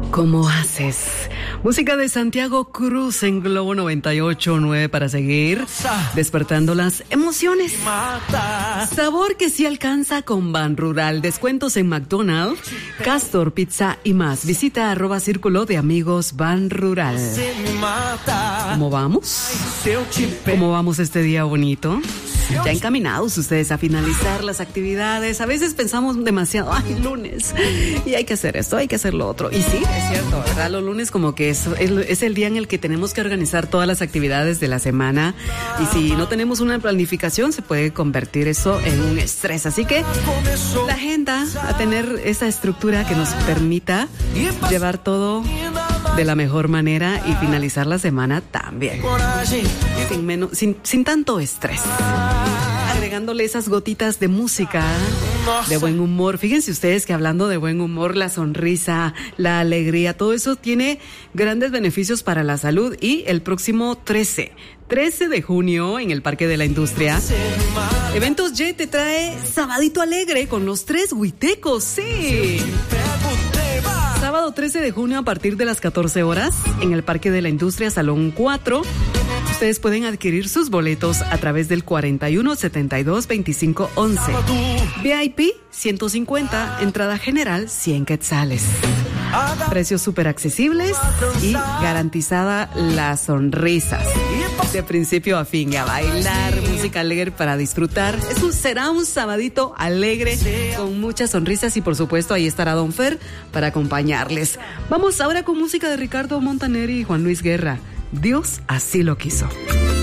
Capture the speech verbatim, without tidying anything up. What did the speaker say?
¿Cómo haces? Música de Santiago Cruz en Globo noventa y ocho punto nueve para seguir despertando las emociones. Sabor que sí alcanza con Ban Rural. Descuentos en McDonald's, Castor, Pizza y más. Visita arroba Círculo de Amigos Ban Rural. ¿Cómo vamos? ¿Cómo vamos este día bonito? Ya encaminados ustedes a finalizar las actividades. A veces pensamos demasiado, ay, lunes, y hay que hacer esto, hay que hacer lo otro. Y sí, es cierto, ¿verdad? Los lunes como que es, es, es el día en el que tenemos que organizar todas las actividades de la semana. Y si no tenemos una planificación, se puede convertir eso en un estrés. Así que la agenda, a tener esa estructura que nos permita llevar todo de la mejor manera y finalizar la semana también. Sin, menos, sin, sin tanto estrés. Agregándole esas gotitas de música, de buen humor. Fíjense ustedes que hablando de buen humor, la sonrisa, la alegría, todo eso tiene grandes beneficios para la salud. Y el próximo trece de junio en el Parque de la Industria, Eventos Y te trae Sabadito Alegre con los tres huitecos, sí. Sábado trece de junio a partir de las catorce horas en el Parque de la Industria, Salón cuatro. Ustedes pueden adquirir sus boletos a través del cuarenta y uno, setenta y dos, veinticinco, once. V I P ciento cincuenta, entrada general cien quetzales. Precios súper accesibles y garantizada las sonrisas. De principio a fin, a bailar, música alegre para disfrutar. Eso será un sabadito alegre con muchas sonrisas y por supuesto ahí estará Don Fer para acompañarles. Vamos ahora con música de Ricardo Montaner y Juan Luis Guerra. Dios así lo quiso.